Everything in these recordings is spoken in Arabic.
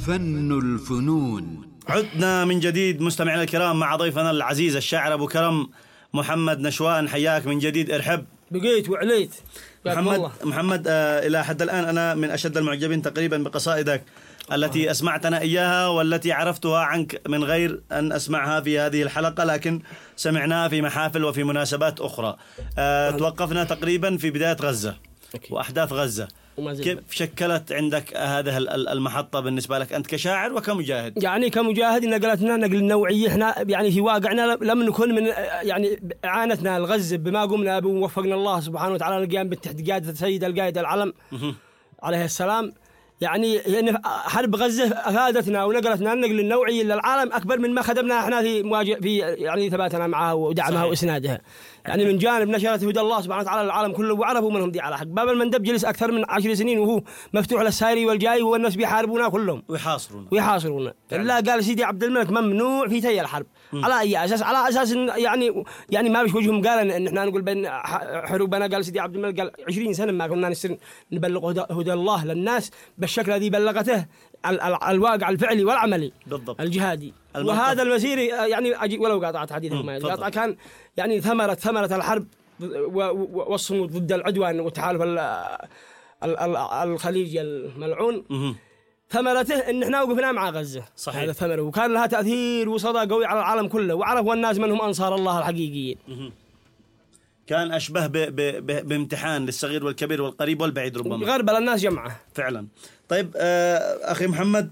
فن الفنون. عدنا من جديد مستمعينا الكرام مع ضيفنا العزيز الشاعر أبو كرم محمد نشوان. حياك من جديد. ارحب. بقيت وعليت محمد إلى حد الآن أنا من أشد المعجبين تقريبا بقصائدك التي أسمعتنا إياها والتي عرفتها عنك من غير أن أسمعها في هذه الحلقة، لكن سمعناها في محافل وفي مناسبات أخرى. توقفنا تقريبا في بداية غزة وأحداث غزة. كيف شكلت عندك هذه المحطة بالنسبة لك أنت كشاعر وكمجاهد؟ يعني كمجاهد نقلتنا نقل نوعي. احنا يعني في واقعنا لم نكن من يعني إعانتنا الغزة بما قمنا به ووفقنا الله سبحانه وتعالى للقيام بالتحقيقات السيد القائد العلم عليه السلام. يعني حرب غزة أفادتنا ونقلتنا النقل النوعي للعالم أكبر من ما خدمنا احنا في يعني ثباتنا معها ودعمها وإسنادها. يعني من جانب نشرت هدى الله سبحانه وتعالى للعالم كله وعرفوا منهم دي على حق. باب المندب جلس أكثر من 10 سنين وهو مفتوح للسائري والجاي والناس بيحاربونا كلهم ويحاصرونا. لا قال سيدي عبد الملك ممنوع في تي الحرب. على أي أساس؟ على أساس يعني ما بيش وجههم قال إن إحنا نقول بين حروبنا. قال سيدي عبد الملك قال 20 سنة ما كنا نبلغ هدى الله للناس بالشكل الذي بلغته الواقع الفعلي والعملي بالضبط الجهادي. وهذا المسير يعني ولو قاطعت حديثكم قاطع كان يعني ثمرة الحرب والصمود ضد العدوان والتحالف الخليجي الملعون. ثمرته ان احنا وقفنا مع غزة. صحيح. هذا ثمره وكان لها تأثير وصدى قوي على العالم كله وعرفوا الناس منهم أنصار الله الحقيقيين. كان أشبه بامتحان للصغير والكبير والقريب والبعيد ربما. غربل الناس جمعه فعلا. طيب أخي محمد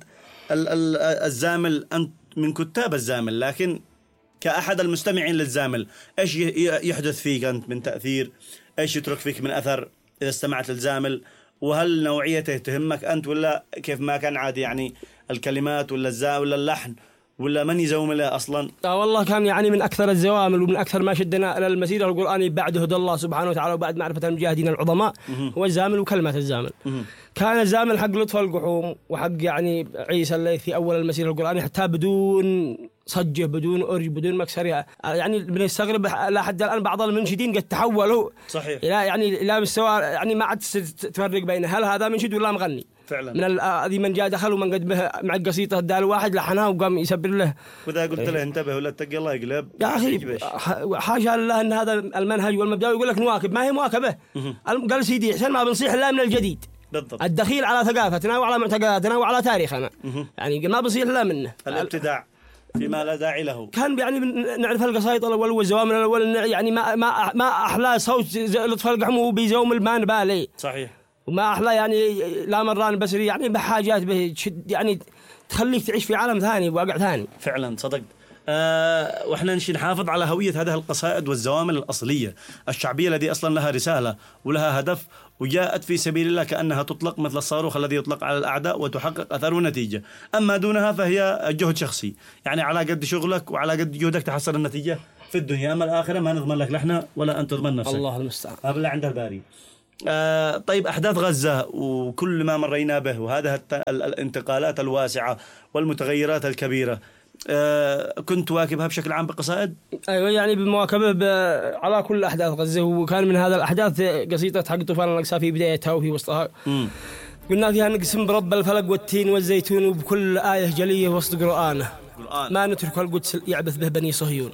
الزامل، أنت من كتاب الزامل، لكن كأحد المستمعين للزامل إيش يحدث فيك أنت من تأثير؟ إيش يترك فيك من أثر إذا استمعت للزامل؟ وهل نوعيته تهمك أنت ولا كيف ما كان عادي؟ يعني الكلمات ولا ولا اللحن ولا من يزومله أصلا؟ والله كان يعني من أكثر الزوامل ومن أكثر ما شدنا إلى المسيرة القرآني بعد هدى الله سبحانه وتعالى وبعد معرفة المجاهدين العظماء هو الزامل وكلمات الزامل. كان الزامل حق لطف القحوم وحق يعني عيسى اللي في أول المسيرة القرآني حتى بدون صجه بدون أرج بدون مكسرها. يعني بنستغرب لحد الآن بعض المنشدين قد تحولوا صحيح إلى مستوى يعني ما عاد تفرق بين هل هذا منشد ولا مغني فعلا. من هذه من جاء دخل ومن قد به مع قصيدة الدال واحد لحنها وقام يسبر له. وإذا قلت له انتبه ولا تتقي الله يقلب يا أخي حاشا لله أن هذا المنهج والمبدأ يقول لك نواكب ما هي مواكبة. قال سيدي حسن ما بنصيح إلا من الجديد بالضبط. الدخيل على ثقافتنا وعلى معتقداتنا وعلى تاريخنا. يعني ما بنصيح إلا منه الابتداع فيما لا داعي له. كان يعني نعرف القصائد الأول والزوامل الأول يعني ما أحلى صوت لطف القحم وبيزوم المان بالي صحيح. وما أحلى يعني لا مران بسري يعني بحاجات به يعني تخليك تعيش في عالم ثاني وواقع ثاني فعلا. صدقت. وإحنا نحافظ على هوية هذه القصائد والزوامل الأصلية الشعبية التي أصلا لها رسالة ولها هدف وجاءت في سبيل الله كأنها تطلق مثل الصاروخ الذي يطلق على الأعداء وتحقق أثر ونتيجة. أما دونها فهي جهد شخصي، يعني على قد شغلك وعلى قد جهدك تحصل النتيجة في الدنيا. أما الآخرة ما نضمن لك لحنا ولا أنت تضمن نفسك. الله المستعان. هذا عند الباري. طيب أحداث غزة وكل ما مرينا به وهذا الانتقالات الواسعة والمتغيرات الكبيرة كنت واكبها بشكل عام بقصائد؟ أيوة يعني بمواكبة على كل أحداث غزة. وكان من هذا الأحداث قصيدة حق طوفان الأقصى في بدايتها وفي وسطها قلنا فيها نقسم برب الفلق والتين والزيتون وبكل آية جلية وسط قرآنه ما نترك القدس يعبث به بني صهيون.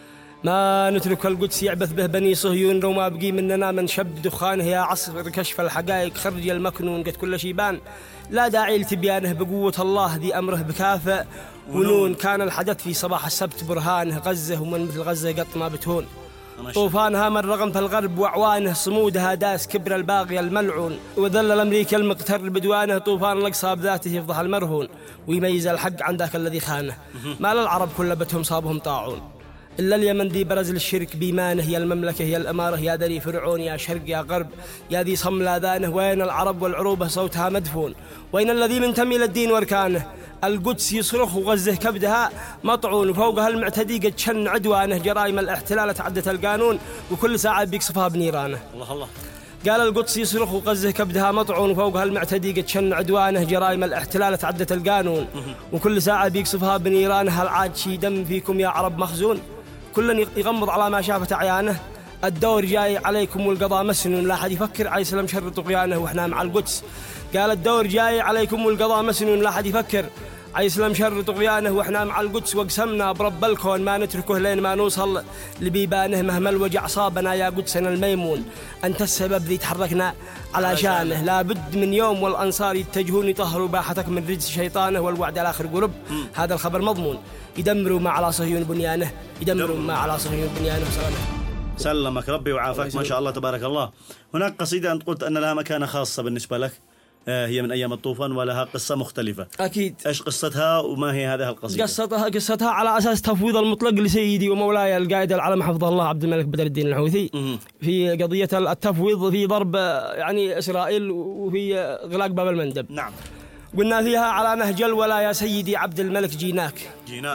ما نترك القدس يعبث به بني صهيون لو ما بقي مننا من شب دخانه يا عصر كشف الحقائق خرج المكنون قد كل شيبان لا داعي لتبيانه بقوة الله ذي أمره بكافئ ونون. كان الحدث في صباح السبت برهانه غزة ومن مثل غزة قط ما بتهون. طوفانها من رغم في الغرب وعوانه صمودها داس كبر الباغي الملعون وذل الأمريكا المقتر بدوانه. طوفان الأقصى بذاته يفضح المرهون ويميز الحق عن ذاك الذي خانه. ما للعرب كلبتهم صابهم طاعون إلا اليمن ذي برز للشرك بيمانه يا المملكة يا الأمارة يا ذري فرعون يا شرق يا غرب يا ذي صمل آذانه. وين العرب والعروبة صوتها مدفون وين الذي منتمي للدين واركانه. القدس يصرخ وغزه كبدها مطعون وفوقها المعتدي قد شن عدوانه. جرائم الاحتلال تعدت القانون وكل ساعة بيقصفها بنيرانه. الله الله. قال القدس يصرخ وغزه كبدها مطعون وفوقها المعتدي قد شن عدوانه. جرائم الاحتلال تعدت القانون وكل ساعة بيقصفها بنيرانه. هل عاد شي دم فيكم يا عرب مخزون؟ كل يغمض على ما شافت عيانه. الدور جاي عليكم والقضاء مسنون لا حد يفكر على سلم شر طغيانه واحنا مع القدس. قال الدور جاي عليكم والقضاء مسنون لا حد يفكر عيسلم شر طغيانه واحنا مع القدس وقسمنا برب الكون ما نتركه لين ما نوصل لبيبانه مهما الوجع صابنا يا قدسنا الميمون أنت السبب ذي تحركنا على شانه لابد من يوم والأنصار يتجهون يطهروا باحتك من رجس شيطانه والوعد على آخر قرب هذا الخبر مضمون يدمروا ما على صهيون بنيانه يدمروا ما على صهيون بنيانه سلمك ربي وعافاك ما شاء الله تبارك الله. هناك قصيدة أنت قلت أن لها مكانة خاصة بالنسبة لك هي من أيام الطوفان ولها قصة مختلفة. أكيد. إيش قصتها وما هي هذه القصيدة؟ قصتها على أساس تفويض المطلق لسيدي ومولاي القائد العلم حفظه الله عبد الملك بدر الدين الحوثي في قضية التفويض في ضرب يعني إسرائيل وفي إغلاق باب المندب. نعم. قلنا فيها على نهج الولا يا سيدي عبد الملك جيناك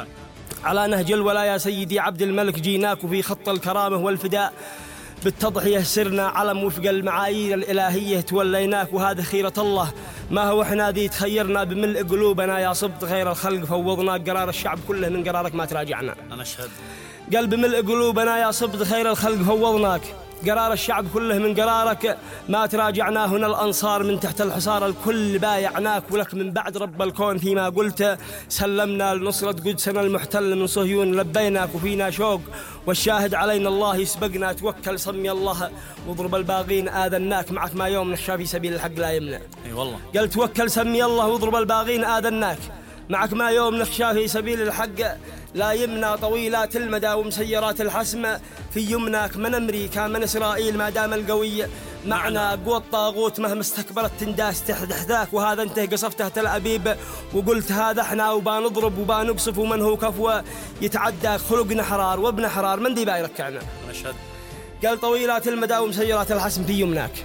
على نهج الولا يا سيدي عبد الملك جيناك وفي خط الكرامة والفداء بالتضحية سرنا علم وفق المعايير الإلهية توليناك وهذا خيرة الله ما هو احنا ذي تخيرنا بملء قلوبنا يا صبت غير الخلق فوضناك قرار الشعب كله من قرارك ما تراجعنا. أنا أشهد. قال بملء قلوبنا يا صبت خير الخلق فوضناك قرار الشعب كله من قرارك ما تراجعنا هنا الأنصار من تحت الحصار الكل بايعناك ولك من بعد رب الكون فيما قلت سلمنا لنصرة قدسنا المحتل من صهيون لبيناك وفينا شوق والشاهد علينا الله يسبقنا توكل سمي الله واضرب الباغين آذناك معك ما يوم نخشى في سبيل الحق لا يمنع. أي والله. قال توكل سمي الله واضرب الباغين آذناك معك ما يوم نخشى في سبيل الحق لا يمنى طويلات المدى ومسيرات الحسم في يمناك من أمريكا من إسرائيل ما دام القوي معنا قوى الطاغوت مهما استكبرت تنداس تحت وهذا انت قصفته تل أبيب وقلت هذا احنا وبنضرب وبنقصف ومن هو كفوة يتعدى خلقنا حرار وابن حرار من دي بايركعنا. قال طويلات المدى ومسيرات الحسم في يمناك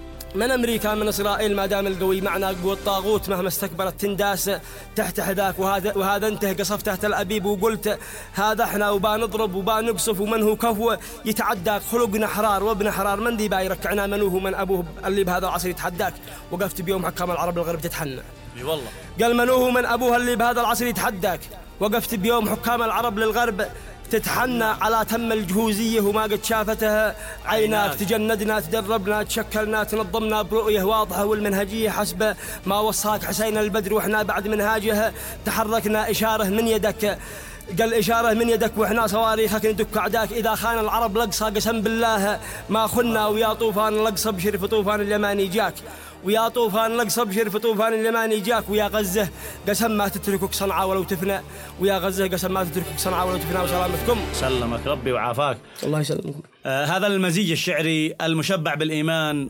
من أمريكا من إسرائيل ما دام القوي معنا قوة الطاغوت مهما استكبرت تنداس تحت حذاك وهذا انته قصفته تل أبيب وقلت هذا احنا وبنضرب وبنقصف ومن هو كفو يتعداك خلقنا حرار وابن حرار من ذي بايركعنا منوه من أبوه اللي بهذا العصر يتحداك وقفت بيوم حكام العرب الغرب تتحنى. والله. قال منوه من أبوه اللي بهذا العصر يتحداك وقفت بيوم حكام العرب للغرب تتحنى على تم الجهوزية وما قد شافتها عيناك تجندنا تدربنا تشكلنا تنظمنا برؤية واضحة والمنهجية حسب ما وصاك حسين البدر وإحنا بعد منهاجها تحركنا إشارة من يدك قال إشارة من يدك وإحنا صواريخك ندك أعداك إذا خان العرب لقصة قسم بالله ما خنا ويا طوفان لقصة بشر في طوفان اليماني جاك ويا طوفان لقصة بشر في طوفان اليماني جاك ويا غزة قسم ما تتركك صنعاء ولو تفنى ويا غزة قسم ما تتركك صنعاء ولو تفنى وسلامتكم. سلمك ربي وعافاك. الله يسلمكم. هذا المزيج الشعري المشبع بالإيمان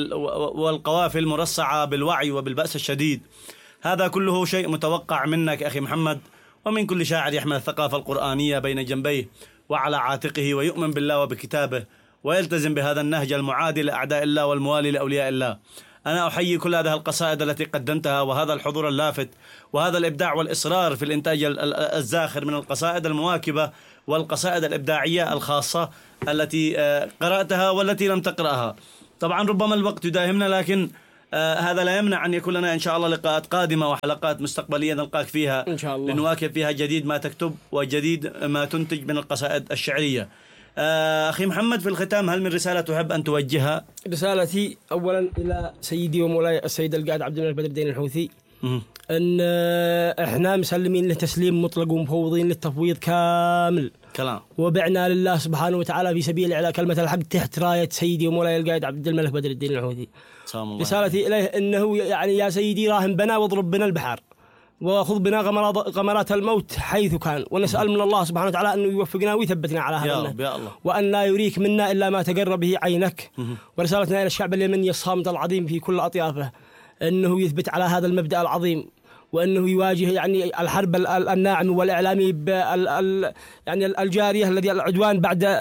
والقوافي المرصعة بالوعي وبالبأس الشديد هذا كله شيء متوقع منك أخي محمد ومن كل شاعر يحمل الثقافة القرآنية بين جنبيه وعلى عاتقه ويؤمن بالله وبكتابه ويلتزم بهذا النهج المعادي لأعداء الله والموالي لأولياء الله. أنا أحيي كل هذه القصائد التي قدمتها وهذا الحضور اللافت وهذا الإبداع والإصرار في الإنتاج الزاخر من القصائد المواكبة والقصائد الإبداعية الخاصة التي قرأتها والتي لم تقرأها. طبعا ربما الوقت يداهمنا لكن هذا لا يمنع أن يكون لنا إن شاء الله لقاءات قادمة وحلقات مستقبلية نلقاك فيها إن شاء الله لنواكب فيها جديد ما تكتب وجديد ما تنتج من القصائد الشعرية. أخي محمد في الختام هل من رسالة تحب أن توجهها؟ رسالتي أولا إلى سيدي ومولاي السيد القائد عبد الملك بدر الدين الحوثي أن إحنا مسلمين له تسليم مطلق ومفوضين للتفويض كامل كلام وبعنا لله سبحانه وتعالى في سبيل إعلاء كلمة الحق تحت راية سيدي ومولاي القائد عبد الملك بدر الدين الحوثي. رسالتي إليه أنه يعني يا سيدي راهن بنا واضرب بنا البحر وخذ بنا غمرات الموت حيث كان ونسأل من الله سبحانه وتعالى أنه يوفقنا ويثبتنا على هذا وأن لا يريك منا إلا ما تقر به عينك. ورسالتنا إلى الشعب اليمني الصامت العظيم في كل أطيافه أنه يثبت على هذا المبدأ العظيم وأنه يواجه يعني الحرب الناعم والإعلامي يعني الجارية الذي العدوان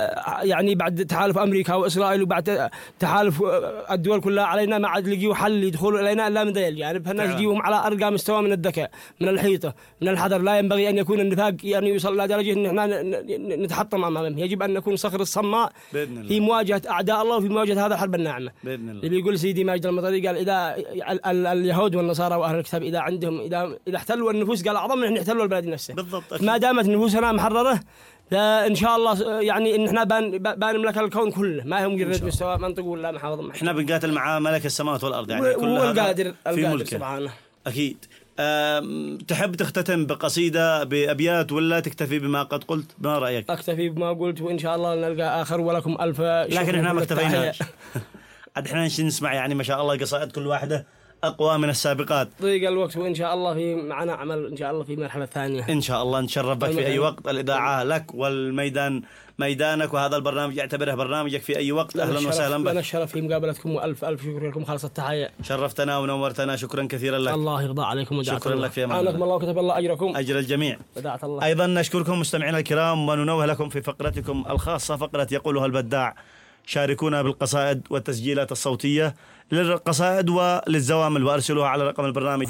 بعد تحالف أمريكا وإسرائيل وبعد تحالف الدول كلها علينا ما عاد لقيوا حل يدخلوا إلينا إلا من ذا الجانب فالناس يجيهم على أرقى مستوى من الذكاء من الحيطة من الحذر. لا ينبغي أن يكون النفاق يعني يوصل إلى درجة أن احنا نتحطم أمامهم. يجب أن نكون صخر الصماء في مواجهة أعداء الله وفي مواجهة هذا الحرب الناعمة. اللي بيقول سيدي ماجد المطري قال إذا اليهود والنصارى وأهل الكتاب إذا عندهم إذا احتلوا النفوس قال أعظم من إن يحتلوا البلد نفسه. بالضبط. ما دامت نفوسنا محررة فإن شاء الله يعني إن إحنا بنملك الكون كله ما هم مجرد مستوى منطق ولا محافظ. إحنا بنقاتل مع ملك السماوات والأرض يعني هو القادر سبحانه. أكيد. تحب تختتم بقصيدة بأبيات ولا تكتفي بما قد قلت؟ ما رأيك؟ أكتفي بما قلت وإن شاء الله نلقى آخر، ولكم ألف شكر. لكن إحنا ما اكتفيناش. عاد إحنا نسمع يعني ما شاء الله قصائد كل واحدة أقوى من السابقات. ضيق الوقت، وإن شاء الله في معنا عمل إن شاء الله في مرحلة ثانية. إن شاء الله نتشرف بك في أي وقت. الإذاعة لك والميدان ميدانك، وهذا البرنامج يعتبره برنامجك في أي وقت. أهلا وسهلا بك. لنا الشرف في مقابلتكم، وألف ألف شكر لكم، خالص التحية. شرفتنا ونورتنا، شكرا كثيرا لك. الله يرضى عليكم ودعت شكرا الله. لك في أمان الله. الله كتب الله أجركم أجر الجميع. ودعت الله. أيضا نشكركم مستمعينا الكرام، وننوه لكم في فقرتكم الخاصة، فقرة يقولها البداع. شاركونا بالقصائد والتسجيلات الصوتية للقصائد وللزوامل، وأرسلوها على رقم البرنامج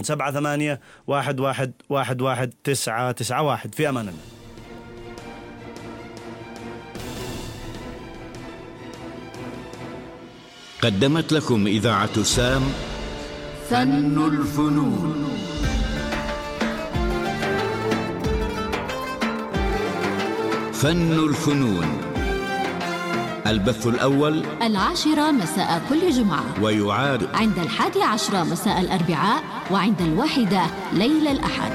7811111991. في أمان الله. قدمت لكم إذاعة سام فن الفنون. فن الفنون، البث الأول 10 مساء كل جمعة، ويعاد عند 11 مساء الأربعاء، وعند 1 ليل الأحد.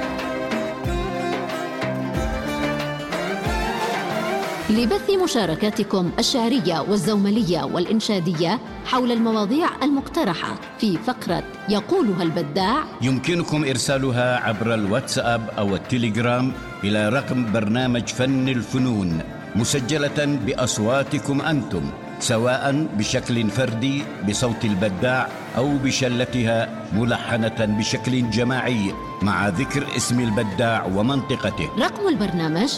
لبث مشاركاتكم الشعرية والزوملية والإنشادية حول المواضيع المقترحة في فقرة يقولها البداع، يمكنكم إرسالها عبر الواتساب أو التليجرام إلى رقم برنامج فن الفنون، مسجلة بأصواتكم أنتم، سواء بشكل فردي بصوت البداع أو بشلتها ملحنة بشكل جماعي مع ذكر اسم البداع ومنطقته. رقم البرنامج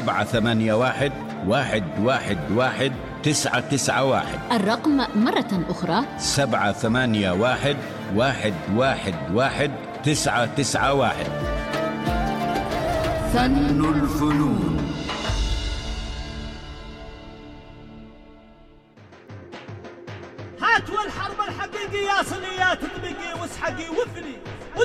781-111-991. الرقم مرة أخرى 781-111-991. فن الفنون. هات والحرب الحقيقية صينية تطبقي واسحقي وفلي